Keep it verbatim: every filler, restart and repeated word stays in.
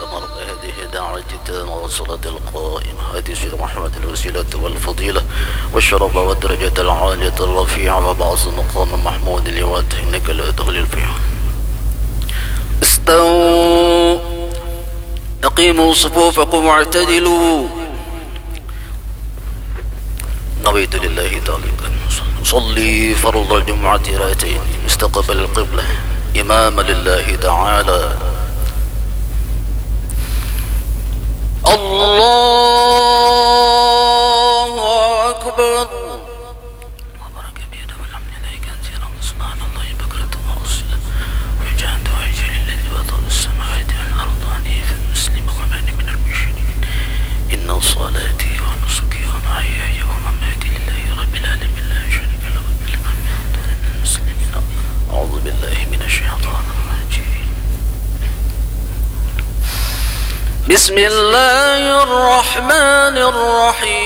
كما رب هذه دعوة التامة والصلاة القائمة هذه سيد محمد الوسيلة والفضيلة والشرف والدرجة العالية الرفيعة وبعث مقام محمود اليوات إنك لا تغلل فيها. استووا أقيموا صفوفكم واعتدلوا. نويت لله تعالى صلي فرض الجمعة ركعتين مستقبل القبلة إماما لله تعالى. الله أكبر. وبارك بيده والحمد لله كثيرا سبحان الله بكرة وأصيلا وجعلت وجهي الذي فطر السماوات والأرض حنيفا مسلما وما أنا من المشركين إن صلاتي ونسكي ومحياي ومماتي لله رب العالمين لا شريك له وبالحمد المسلمين. أعوذ بالله من الشيطان الرجيم. بسم الله الرحمن الرحيم.